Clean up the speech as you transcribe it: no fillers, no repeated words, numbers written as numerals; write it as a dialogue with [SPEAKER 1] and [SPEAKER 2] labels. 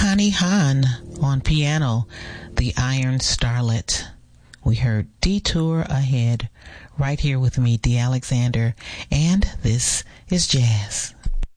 [SPEAKER 1] Connie Hahn on piano, The Iron Starlet. We heard Detour Ahead right here with me, Dee Alexander, and this is Jazz.